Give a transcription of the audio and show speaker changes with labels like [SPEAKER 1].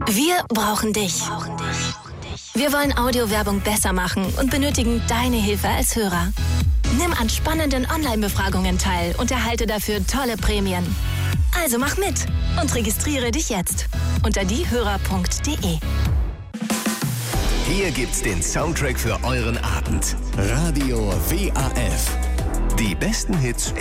[SPEAKER 1] Wir brauchen dich. Wir wollen Audiowerbung besser machen und benötigen deine Hilfe als Hörer. Nimm an spannenden Online-Befragungen teil und erhalte dafür tolle Prämien. Also mach mit und registriere dich jetzt unter diehörer.de.
[SPEAKER 2] Hier gibt's den Soundtrack für euren Abend. Radio WAF. Die besten Hits